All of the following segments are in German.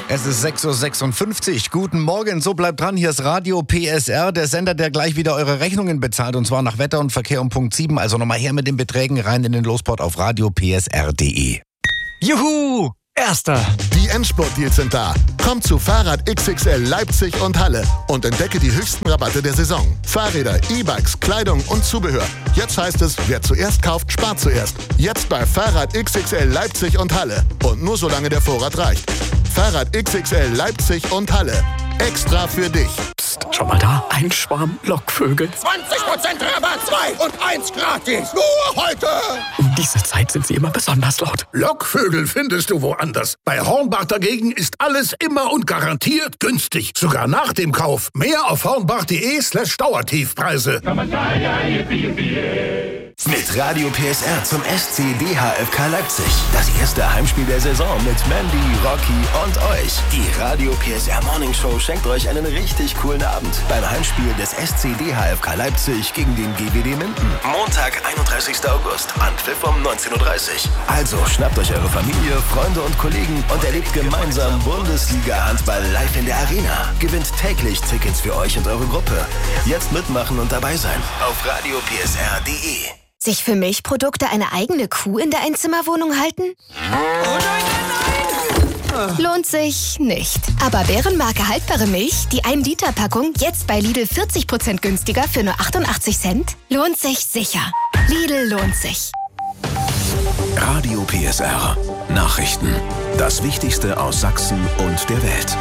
Es ist 6.56 Uhr. Guten Morgen, so bleibt dran. Hier ist Radio PSR, der Sender, der gleich wieder eure Rechnungen bezahlt. Und zwar nach Wetter und Verkehr um Punkt 7. Also nochmal her mit den Beträgen rein in den Lospot auf radiopsr.de. Juhu! Erster! Die Endspurt-Deals sind da. Komm zu Fahrrad XXL Leipzig und Halle und entdecke die höchsten Rabatte der Saison. Fahrräder, E-Bikes, Kleidung und Zubehör. Jetzt heißt es, wer zuerst kauft, spart zuerst. Jetzt bei Fahrrad XXL Leipzig und Halle. Und nur solange der Vorrat reicht. Fahrrad XXL Leipzig und Halle. Extra für dich. Psst, schau mal da. Ein Schwarm Lockvögel. 20% Rabatt, 2 und 1 gratis. Nur heute. Um diese Zeit sind sie immer besonders laut. Lockvögel findest du woanders. Bei Hornbach dagegen ist alles immer und garantiert günstig. Sogar nach dem Kauf. Mehr auf hornbach.de/Dauertiefpreise. Mit Radio PSR zum SC DHFK Leipzig. Das erste Heimspiel der Saison mit Mandy, Rocky und euch. Die Radio PSR Morning Show schenkt euch einen richtig coolen Abend beim Heimspiel des SC DHFK Leipzig gegen den GWD Minden. Montag, 31. August, Anpfiff um 19.30 Uhr. Also schnappt euch eure Familie, Freunde und Kollegen und erlebt gemeinsam Bundesliga-Handball live in der Arena. Gewinnt täglich Tickets für euch und eure Gruppe. Jetzt mitmachen und dabei sein auf radiopsr.de. Sich für Milchprodukte eine eigene Kuh in der Einzimmerwohnung halten? Lohnt sich nicht. Aber Bärenmarke haltbare Milch, die 1-Liter-Packung, jetzt bei Lidl 40% günstiger für nur 88 Cent? Lohnt sich sicher. Lidl lohnt sich. Radio PSR. Nachrichten. Das Wichtigste aus Sachsen und der Welt.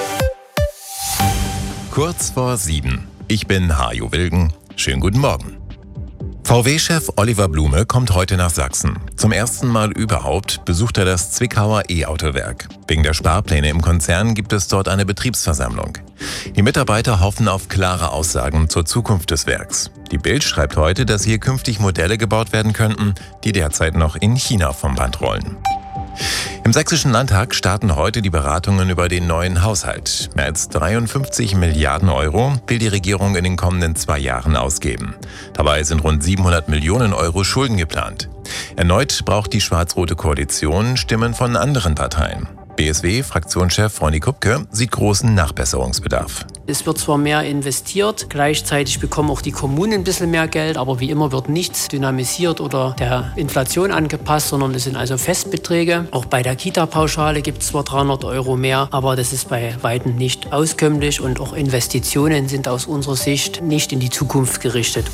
Kurz vor 7. Ich bin Hajo Wilgen. Schönen guten Morgen. VW-Chef Oliver Blume kommt heute nach Sachsen. Zum ersten Mal überhaupt besucht er das Zwickauer E-Autowerk. Wegen der Sparpläne im Konzern gibt es dort eine Betriebsversammlung. Die Mitarbeiter hoffen auf klare Aussagen zur Zukunft des Werks. Die Bild schreibt heute, dass hier künftig Modelle gebaut werden könnten, die derzeit noch in China vom Band rollen. Im Sächsischen Landtag starten heute die Beratungen über den neuen Haushalt. Mehr als 53 Milliarden Euro will die Regierung in den kommenden 2 Jahren ausgeben. Dabei sind rund 700 Millionen Euro Schulden geplant. Erneut braucht die schwarz-rote Koalition Stimmen von anderen Parteien. BSW-Fraktionschef Ronny Kupke sieht großen Nachbesserungsbedarf. Es wird zwar mehr investiert, gleichzeitig bekommen auch die Kommunen ein bisschen mehr Geld, aber wie immer wird nichts dynamisiert oder der Inflation angepasst, sondern es sind also Festbeträge. Auch bei der Kita-Pauschale gibt es zwar 300 Euro mehr, aber das ist bei weitem nicht auskömmlich und auch Investitionen sind aus unserer Sicht nicht in die Zukunft gerichtet.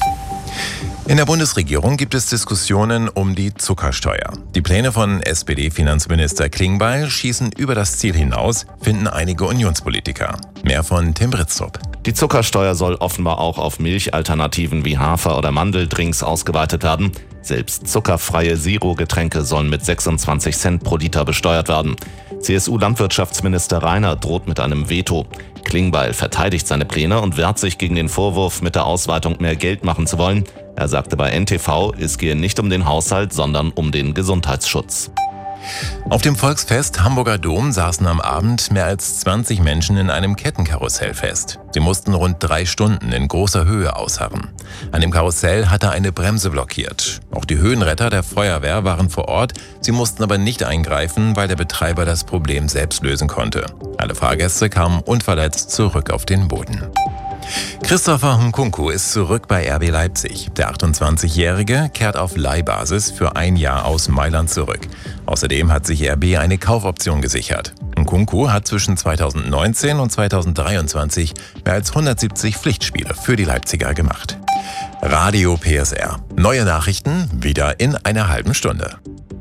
In der Bundesregierung gibt es Diskussionen um die Zuckersteuer. Die Pläne von SPD-Finanzminister Klingbeil schießen über das Ziel hinaus, finden einige Unionspolitiker. Mehr von Tim Britztrup. Die Zuckersteuer soll offenbar auch auf Milchalternativen wie Hafer- oder Mandeldrinks ausgeweitet werden. Selbst zuckerfreie Zero-Getränke sollen mit 26 Cent pro Liter besteuert werden. CSU-Landwirtschaftsminister Rainer droht mit einem Veto. Klingbeil verteidigt seine Pläne und wehrt sich gegen den Vorwurf, mit der Ausweitung mehr Geld machen zu wollen. Er sagte bei NTV, es gehe nicht um den Haushalt, sondern um den Gesundheitsschutz. Auf dem Volksfest Hamburger Dom saßen am Abend mehr als 20 Menschen in einem Kettenkarussell fest. Sie mussten rund 3 Stunden in großer Höhe ausharren. An dem Karussell hatte eine Bremse blockiert. Auch die Höhenretter der Feuerwehr waren vor Ort. Sie mussten aber nicht eingreifen, weil der Betreiber das Problem selbst lösen konnte. Alle Fahrgäste kamen unverletzt zurück auf den Boden. Christopher Nkunku ist zurück bei RB Leipzig. Der 28-Jährige kehrt auf Leihbasis für 1 Jahr aus Mailand zurück. Außerdem hat sich RB eine Kaufoption gesichert. Nkunku hat zwischen 2019 und 2023 mehr als 170 Pflichtspiele für die Leipziger gemacht. Radio PSR. Neue Nachrichten wieder in einer halben Stunde.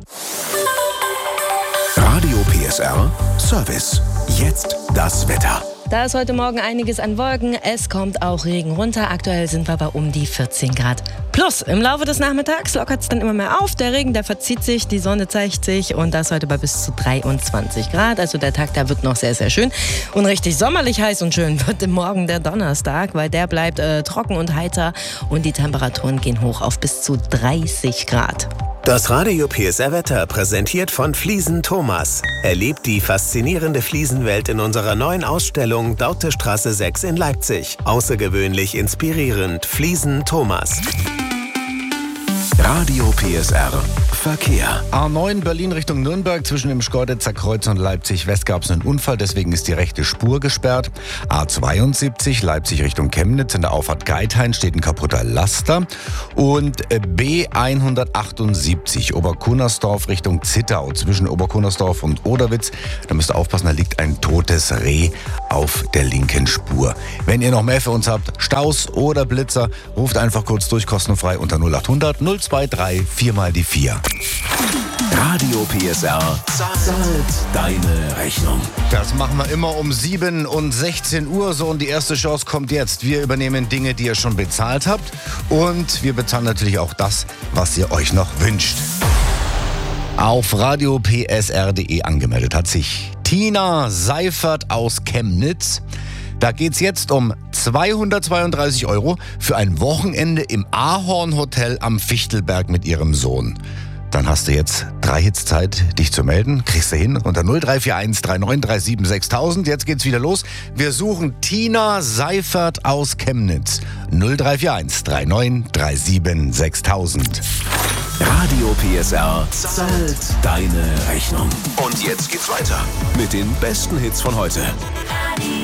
Radio PSR Service. Jetzt das Wetter. Da ist heute Morgen einiges an Wolken. Es kommt auch Regen runter. Aktuell sind wir bei um die 14 Grad. Plus, im Laufe des Nachmittags lockert es dann immer mehr auf. Der Regen, der verzieht sich, die Sonne zeigt sich und das heute bei bis zu 23 Grad. Also der Tag, der wird noch sehr, sehr schön. Und richtig sommerlich heiß und schön wird morgen der Donnerstag, weil der bleibt trocken und heiter und die Temperaturen gehen hoch auf bis zu 30 Grad. Das Radio PSR Wetter präsentiert von Fliesen Thomas. Erlebt die faszinierende Fliesenwelt in unserer neuen Ausstellung Daute Straße 6 in Leipzig. Außergewöhnlich inspirierend. Fliesen Thomas. Radio PSR Verkehr. A9 Berlin Richtung Nürnberg zwischen dem Schkeuditzer Kreuz und Leipzig West gab es einen Unfall, deswegen ist die rechte Spur gesperrt. A72 Leipzig Richtung Chemnitz in der Auffahrt Geithain steht ein kaputter Laster. Und B178 Oberkunnersdorf Richtung Zittau zwischen Oberkunnersdorf und Oderwitz. Da müsst ihr aufpassen, da liegt ein totes Reh auf der linken Spur. Wenn ihr noch mehr für uns habt, Staus oder Blitzer, ruft einfach kurz durch, kostenfrei unter 0800 023 4 mal die 4. Radio PSR zahlt deine Rechnung. Das machen wir immer um 7 und 16 Uhr so und die erste Chance kommt jetzt. Wir übernehmen Dinge, die ihr schon bezahlt habt und wir bezahlen natürlich auch das, was ihr euch noch wünscht. Auf radiopsr.de angemeldet hat sich Tina Seifert aus Chemnitz. Da geht's jetzt um 232 € für ein Wochenende im Ahorn Hotel am Fichtelberg mit ihrem Sohn. Dann hast du jetzt 3 Hits Zeit, dich zu melden. Kriegst du hin unter 0341 3937 6000. Jetzt geht's wieder los. Wir suchen Tina Seifert aus Chemnitz. 0341 3937 6000. Radio PSR zahlt deine Rechnung. Und jetzt geht's weiter mit den besten Hits von heute.